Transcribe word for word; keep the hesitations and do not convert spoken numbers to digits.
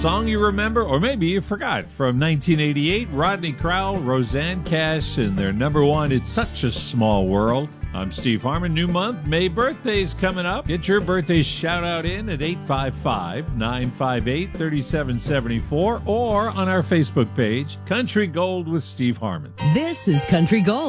song you remember, or maybe you forgot. From nineteen eighty-eight, Rodney Crowell, Roseanne Cash, and their number one, It's Such a Small World. I'm Steve Harmon. New month, May birthdays coming up. Get your birthday shout out in at eight five five, nine five eight, three seven seven four or on our Facebook page, Country Gold with Steve Harmon. This is Country Gold.